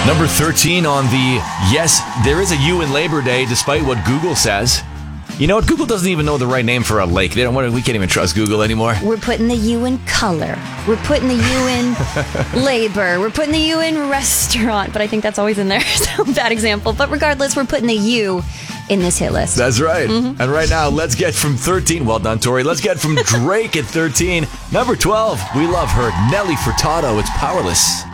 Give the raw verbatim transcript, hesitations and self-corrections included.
Number thirteen on the yes, there is a U in Labor Day, despite what Google says. You know what? Google doesn't even know the right name for a lake. They don't want to, we can't even trust Google anymore. We're putting the U in color. We're putting the U in labor. We're putting the U in restaurant. But I think that's always in there. So bad example. But regardless, we're putting the U in this hit list. That's right. Mm-hmm. And right now, let's get from thirteen. Well done, Tori. Let's get from Drake at thirteen. Number twelve. We love her. Nelly Furtado. It's Powerless.